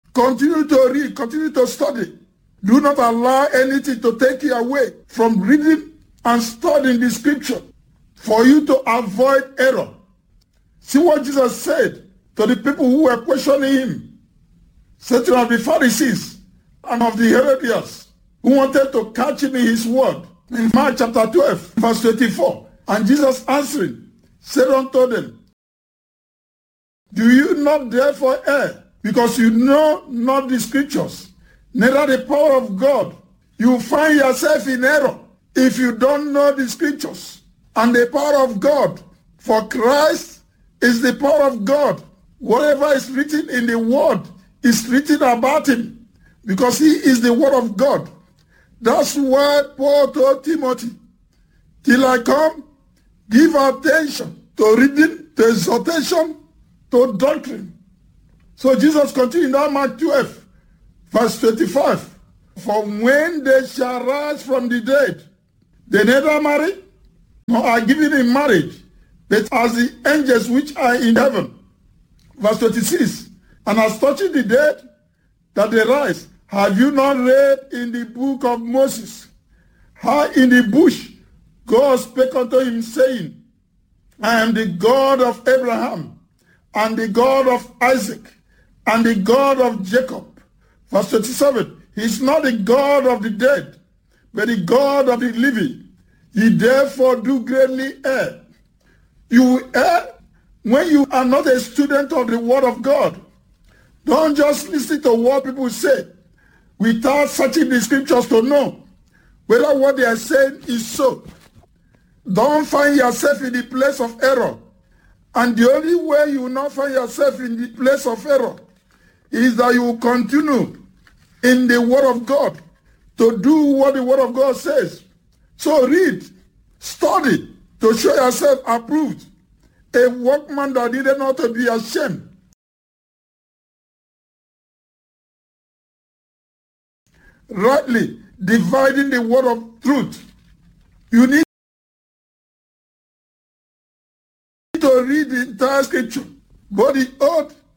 Continue to read, continue to study. Do not allow anything to take you away from reading and studying the scripture for you to avoid error. See what Jesus said to the people who were questioning him, certain of the Pharisees and of the Herodians who wanted to catch him in his word. In Mark chapter 12, verse 24, and Jesus answering said unto them, do you not therefore err, because you know not the scriptures, neither the power of God? You find yourself in error if you don't know the scriptures and the power of God. For Christ is the power of God. Whatever is written in the word is written about him, because he is the word of God. That's why Paul told Timothy, till I come, give attention to reading, to exhortation, to doctrine. So Jesus continued in Mark 12, verse 25. For when they shall rise from the dead, they neither marry, nor are given in marriage, but as the angels which are in heaven. Verse 26. And as touching the dead, that they rise, have you not read in the book of Moses, how in the bush God spake unto him, saying, I am the God of Abraham, and the God of Isaac, and the God of Jacob. Verse 27, he is not the God of the dead, but the God of the living. Ye therefore do greatly err. You err when you are not a student of the word of God. Don't just listen to what people say without searching the scriptures to know whether what they are saying is so. Don't find yourself in the place of error. And the only way you will not find yourself in the place of error is that you will continue in the word of God to do what the word of God says. So read, study to show yourself approved, a workman that needed not to be ashamed, rightly dividing the word of truth. You need to read the entire scripture, both the Old